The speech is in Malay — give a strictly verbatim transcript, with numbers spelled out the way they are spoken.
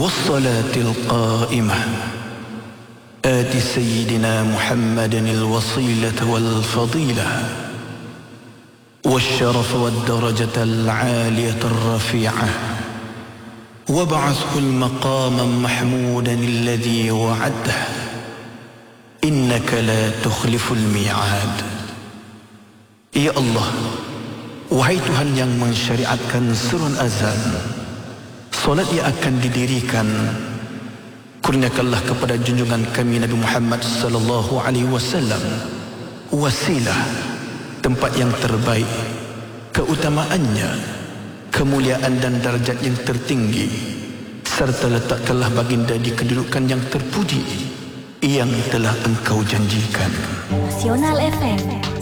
والصلاة القائمة آت سيدنا محمد الوصيلة والفضيلة والشرف والدرجة العالية الرفيعة وابعثه المقام محمودا الذي وعده إنك لا تخلف الميعاد. Ya Allah, wahai Tuhan yang mensyariatkan surun azan, solat yang akan didirikan, kurniakanlah kepada junjungan kami Nabi Muhammad sallallahu alaihi wasallam wasilah, tempat yang terbaik, keutamaannya, kemuliaan dan darjat yang tertinggi, serta letakkanlah baginda di kedudukan yang terpuji yang telah engkau janjikan. Nasional F M